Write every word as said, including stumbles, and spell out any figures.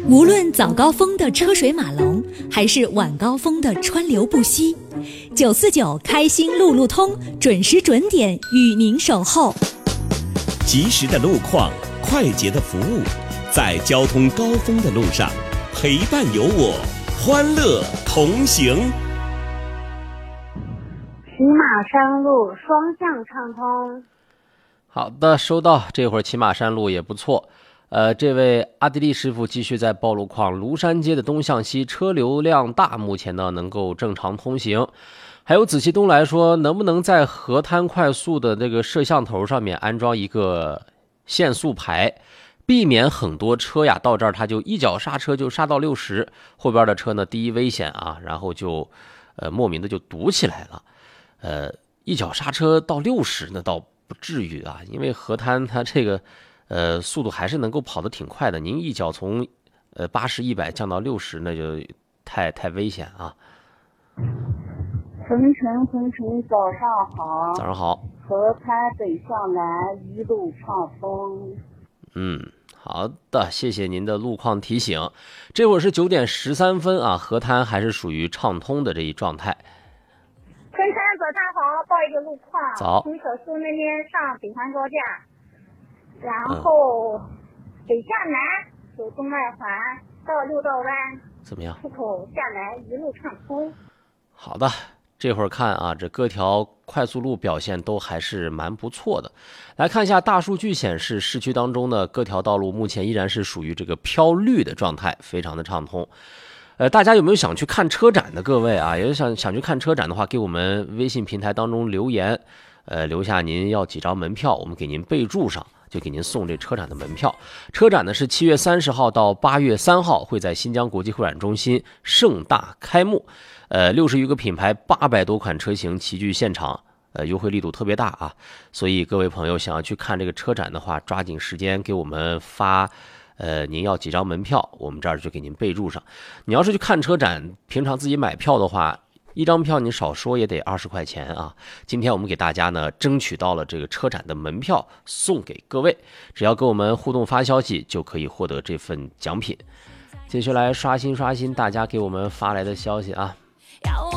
无论早高峰的车水马龙，还是晚高峰的川流不息，九四九开心路路通，准时准点与您守候。 及时的路况，快捷的服务，在交通高峰的路上，陪伴有我，欢乐同行。 骑马山路双向畅通。 好的，收到。这会儿骑马山路也不错。呃，这位阿迪力师傅继续在报路况，庐山街的东向西车流量大，目前呢能够正常通行。还有紫气东来说，能不能在河滩快速的这个摄像头上面安装一个限速牌，避免很多车呀到这儿他就一脚刹车就刹到六十，后边的车呢第一危险啊，然后就呃莫名的就堵起来了。呃，一脚刹车到六十呢倒不至于啊，因为河滩它这个呃速度还是能够跑得挺快的。您一脚从呃八十一百降到六十，那就太太危险啊。 晨晨晨晨，早上好。 早上好。 河滩北向南，一路畅通。 嗯，好的，谢谢您的路况提醒。这会儿是九点十三分啊，河滩还是属于畅通的这一状态。 晨晨，早上好，报一个路况。 早。 从小苏那边上北环高架，然后北向南走东二环到六道湾， 怎么样？ 出口下来一路畅通。 好的。这会儿看啊，这各条快速路表现都还是蛮不错的。来看一下大数据显示，市区当中呢，各条道路目前依然是属于这个飘绿的状态，非常的畅通。呃，大家有没有想去看车展的各位啊？有想想去看车展的话，给我们微信平台当中留言，呃，留下您要几张门票，我们给您备注上，就给您送这车展的门票。车展呢是七月三十号到八月三号，会在新疆国际会展中心盛大开幕。呃，六十余个品牌，八百多款车型齐聚现场，呃，优惠力度特别大啊！所以各位朋友想要去看这个车展的话，抓紧时间给我们发，呃，您要几张门票，我们这儿就给您备注上。你要是去看车展，平常自己买票的话，一张票你少说也得二十块钱啊！今天我们给大家呢争取到了这个车展的门票，送给各位，只要跟我们互动发消息，就可以获得这份奖品。接下来刷新刷新大家给我们发来的消息啊！ 要